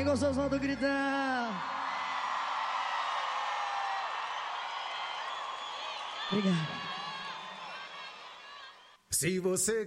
Quem gostou, solta o gritão. Obrigado. Se você